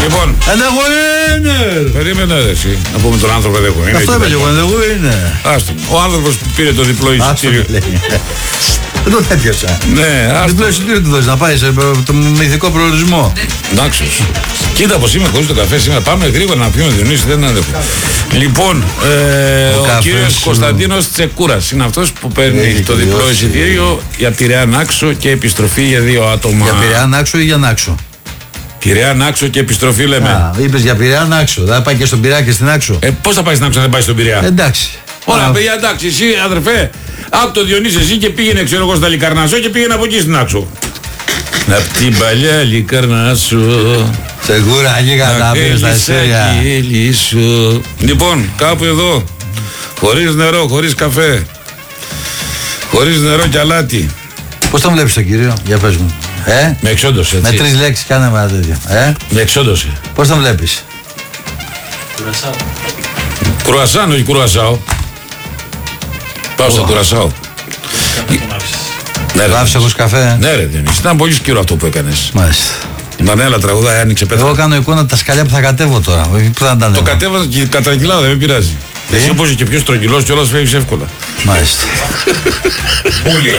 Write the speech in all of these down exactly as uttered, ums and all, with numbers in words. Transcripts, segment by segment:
Λοιπόν. And the winner! Περίμενε εσύ. Να πούμε τον άνθρωπο δεν winner. Αυτό είπε και εγώ, and the winner. Άστο. Ο άνθρωπος που πήρε το διπλό εισιτήριο. Δεν τον έπιασα. Ναι, άστο. Διπλό εισιτήριο του δώσει να πάει σε το μυθικό προορισμό. Εντάξει. Κοίτα πως είμαι χωρίς το καφέ σήμερα. Πάμε γρήγορα να πιούμε, Διονύση, δεν αντέχω. Λοιπόν, ε, ο, ο κύριος σου... Κωνσταντίνος Τσεκούρας είναι αυτός που παίρνει Έχει το διπλό διώσει. εισιτήριο για Πειραιά Νάξο και επιστροφή για δύο άτομα. Για Πειραιά Νάξο ή για Νάξο? Πειραιά Νάξο και επιστροφή λέμε. Α, είπες για Πειραιά Νάξο. Θα πάει και στον Πειραιά και στην Άξο. Ε, πώς θα πάει στην Άξο αν δεν πάει στον Πειραιά? Εντάξει. Ωραία, παιδιά, εντάξει, εσύ αδερφέ, άκου το Διονύση εσύ και πήγαινε, ξέρω εγώ, στα Λικαρνασσό και πήγαινε από εκεί στην Άξο. Απ' την παλιά Λικαρνασσό. Σεγούρα, λίγα τα πήρες στα εστέρια. Λοιπόν, κάπου εδώ, χωρίς νερό, χωρίς καφέ, χωρίς νερό και αλάτι. Πώς τον βλέπεις τον κύριο, για πες μου? Ε? Με εξόντωσε, έτσι. Με τρεις λέξεις κάνε με ένα τέτοιο. Ε? Με εξόντωσε. Πώς τον βλέπεις? Κουρασάω. Κουρασάν, όχι κουρασάω. Πάω στο κουρασάω. Ναι, άφησε εγώ καφέ. Ναι, ρε, δεν ήταν πολύ σκύρο αυτό που έκανες. Μάλιστα. Ήταν έλα τραγουδά, άνοιξε πέτρα. Εγώ κάνω εικόνα τα σκαλιά που θα κατέβω τώρα. Που θα τα το κατέβαζα και κατραγγυλάω, δεν με πειράζει. Ε? Εσύ όπως είσαι και πιο στρογγυλός και όλας φεύγεις εύκολα. Μάλιστα. Πολύ.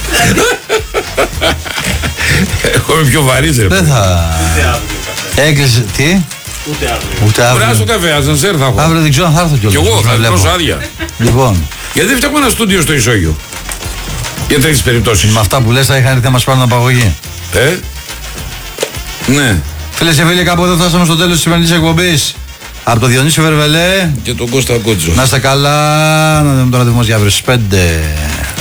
Εγώ είμαι πιο βαρύς, ρε. Δεν θα... Έκλεισε, τι? Ούτε αύριο. Ούτε αύριο. Βράσω καφέ, αζανσέρ θα έχω. Αύριο δεν ξέρω αν θα έρθω κιόλας. Κι εγώ θα έρθω άδεια. Λοιπόν. Γιατί δεν φτιάχνουμε ένα στούντιο στο Ισόγειο? Για τέτοιες περιπτώσεις. Με αυτά που λες θα είχαν έρθει να μας πάρουν απαγωγή. Ε? Ναι. Φίλες και φίλοι, κάπου εδώ φτάσαμε στο τέλος της σημερινής εκπομπής. Από το Διονύση Βερβελέ και τον Κώστα Κότσο. Να είστε καλά, να δούμε το ραντεβού μας για αύριο στις πέντε.